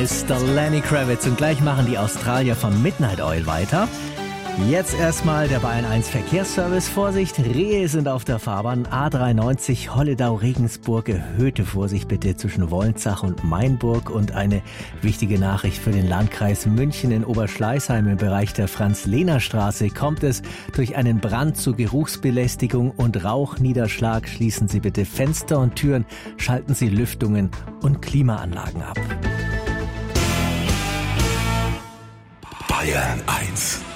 Mr. Lenny Kravitz. Und gleich machen die Australier von Midnight Oil weiter. Jetzt erstmal der Bayern 1 Verkehrsservice. Vorsicht, Rehe sind auf der Fahrbahn. A93 Holledau-Regensburg. Erhöhte Vorsicht bitte zwischen Wolnzach und Mainburg. Und eine wichtige Nachricht für den Landkreis München. In Oberschleißheim im Bereich der Franz-Lehner-Straße kommt es durch einen Brand zu Geruchsbelästigung und Rauchniederschlag. Schließen Sie bitte Fenster und Türen, schalten Sie Lüftungen und Klimaanlagen ab. Bayern 1